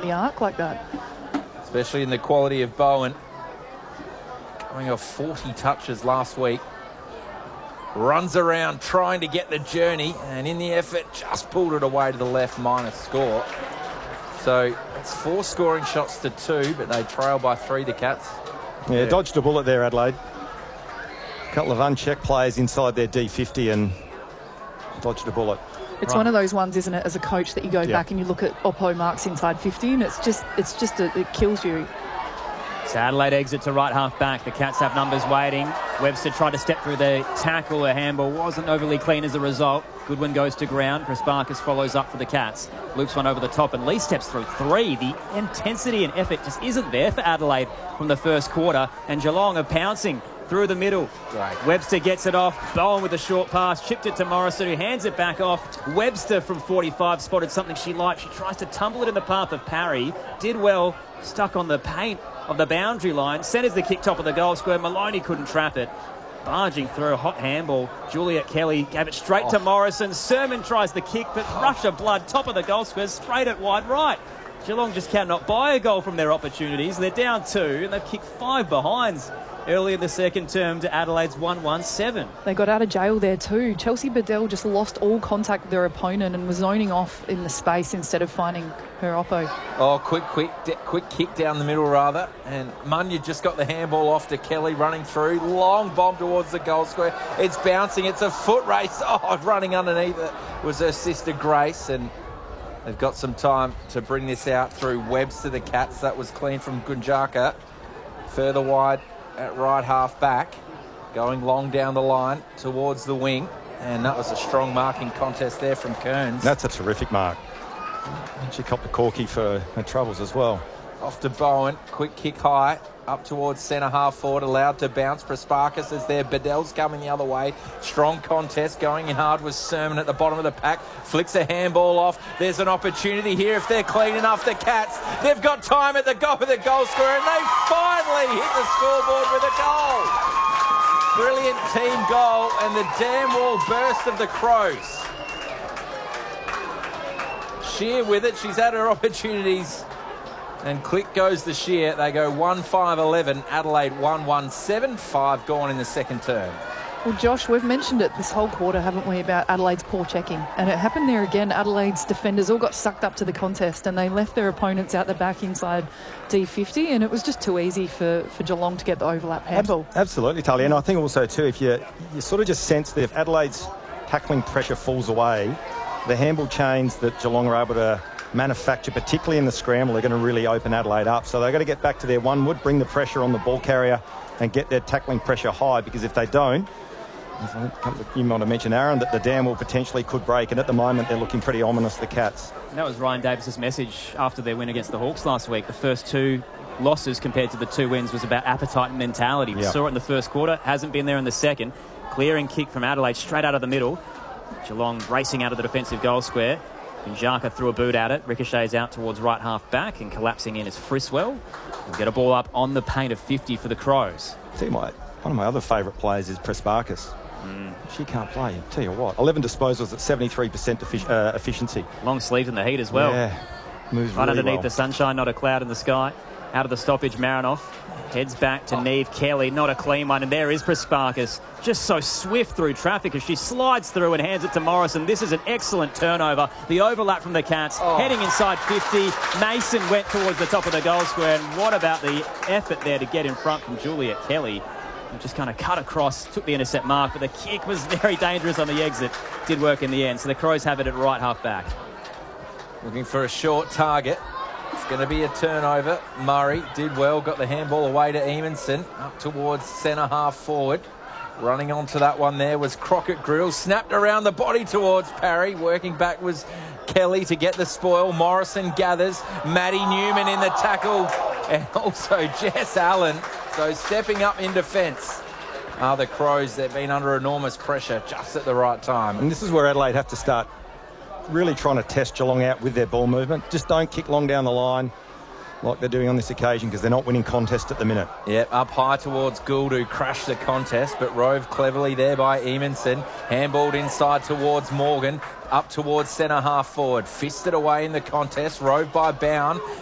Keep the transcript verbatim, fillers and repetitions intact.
the arc like that. Especially in the quality of Bowen. Going off forty touches last week. Runs around trying to get the journey, and in the effort just pulled it away to the left, minus score. So it's four scoring shots to two, but they trail by three, the Cats. Yeah, yeah. Dodged a bullet there, Adelaide. A couple of unchecked players inside their D fifty and dodged a bullet. It's Right. one of those ones, isn't it, as a coach, that you go Yeah. back and you look at Oppo marks inside fifty, and it's just, it's just, a, it kills you. So Adelaide exit to right half back. The Cats have numbers waiting. Webster tried to step through the tackle. A handball wasn't overly clean as a result. Goodwin goes to ground. Prasparkas follows up for the Cats. Loops one over the top and Lee steps through three. The intensity and effort just isn't there for Adelaide from the first quarter. And Geelong are pouncing through the middle. Great. Webster gets it off. Bowen with a short pass. Chipped it to Morrison, who hands it back off. Webster from forty-five spotted something she liked. She tries to tumble it in the path of Parry. Did well. Stuck on the paint of the boundary line. Centres the kick top of the goal square. Maloney couldn't trap it. Barging through a hot handball. Juliet Kelly gave it straight oh. to Morrison. Sermon tries the kick, but rush of blood, top of the goal square, straight at wide right. Geelong just cannot buy a goal from their opportunities. They're down two, and they've kicked five behinds early in the second term to Adelaide's one one seven. They got out of jail there too. Chelsea Bedell just lost all contact with their opponent and was zoning off in the space instead of finding her oppo. Oh, quick, quick, quick kick down the middle, rather. And Munya just got the handball off to Kelly, running through. Long bomb towards the goal square. It's bouncing. It's a foot race. Oh, running underneath it was her sister Grace. And they've got some time to bring this out through Webster, the Cats. That was clean from Gunjaka. Further wide at right half back. Going long down the line towards the wing. And that was a strong marking contest there from Kearns. That's a terrific mark. She copped the corky for her troubles as well. Off to Bowen, quick kick high, up towards centre half forward, allowed to bounce. Prasparkas is there, Bedell's coming the other way. Strong contest, going in hard was Sermon at the bottom of the pack. Flicks a handball off. There's an opportunity here if they're clean enough, the Cats. They've got time at the goal of the goal scorer, and they finally hit the scoreboard with a goal. Brilliant team goal, and the damn wall burst of the Crows. Shear with it. She's had her opportunities. And click goes the Shear. They go one five eleven. Adelaide one one seven. Five gone in the second term. Well, Josh, we've mentioned it this whole quarter, haven't we, about Adelaide's poor checking. And it happened there again. Adelaide's defenders all got sucked up to the contest and they left their opponents out the back inside D fifty, and it was just too easy for, for Geelong to get the overlap handball. Absolutely, Talia. And I think also, too, if you, you sort of just sense that if Adelaide's tackling pressure falls away, the handball chains that Geelong are able to manufacture, particularly in the scramble, are going to really open Adelaide up. So they've got to get back to their one wood, bring the pressure on the ball carrier and get their tackling pressure high, because if they don't, you might have mentioned, Aaron, that the dam will potentially could break, and at the moment they're looking pretty ominous, the Cats. And that was Ryan Davis's message after their win against the Hawks last week. The first two losses compared to the two wins was about appetite and mentality. We yep. saw it in the first quarter, hasn't been there in the second. Clearing kick from Adelaide straight out of the middle. Geelong racing out of the defensive goal square. Njaka threw a boot at it. Ricochets out towards right half back, and collapsing in is Friswell. We'll get a ball up on the paint of fifty for the Crows. See, my, one of my other favourite players is Prasparkas. Mm. She can't play. Tell you what, eleven disposals at seventy-three percent effic uh, efficiency. Long sleeves in the heat as well. Yeah, moves right really underneath well. the sunshine, not a cloud in the sky. Out of the stoppage, Marinoff heads back to oh. Neve Kelly. Not a clean one, and there is Prasparkas. Just so swift through traffic as she slides through and hands it to Morrison. This is an excellent turnover. The overlap from the Cats, oh. heading inside fifty. Mason went towards the top of the goal square, and what about the effort there to get in front from Juliet Kelly? Just kind of cut across, took the intercept mark, but the kick was very dangerous on the exit. Did work in the end, so the Crows have it at right half back. Looking for a short target. It's going to be a turnover. Murray did well, got the handball away to Eamonson, up towards centre half forward. Running onto that one there was Crockett Grill, snapped around the body towards Parry. Working back was Kelly to get the spoil. Morrison gathers. Maddie Newman in the tackle, and also Jess Allen. So stepping up in defence are the Crows. They've been under enormous pressure just at the right time. And this is where Adelaide have to start really trying to test Geelong out with their ball movement. Just don't kick long down the line like they're doing on this occasion, because they're not winning contest at the minute. Yep, up high towards Gould, who crashed the contest, but rove cleverly there by Eamonson. Handballed inside towards Morgan, up towards centre half forward. Fisted away in the contest, rove by Bowen.